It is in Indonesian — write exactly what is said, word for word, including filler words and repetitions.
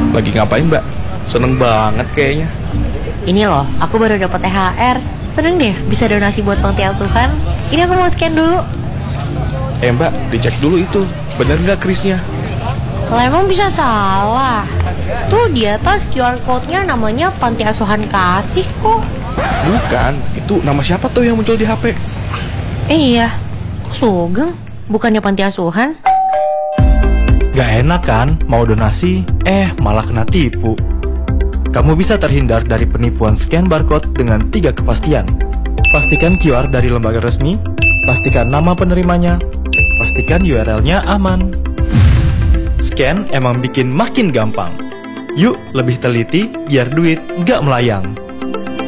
Lagi ngapain mbak? Seneng banget kayaknya. Ini loh, aku baru dapat T H R. Seneng deh bisa donasi buat panti asuhan. Ini aku mau scan dulu. Eh mbak, dicek dulu itu, bener nggak krisnya? Lah emang bisa salah. Tuh di atas Q R code-nya namanya Panti Asuhan Kasih kok. Bukan, itu nama siapa tuh yang muncul di H P? Eh iya, kok Sugeng? Bukannya Panti Asuhan? Gak enak kan, mau donasi, eh malah kena tipu. Kamu bisa terhindar dari penipuan scan barcode dengan tiga kepastian. Pastikan Q R dari lembaga resmi, pastikan nama penerimanya, pastikan U R L-nya aman. Scan emang bikin makin gampang. Yuk lebih teliti biar duit gak melayang.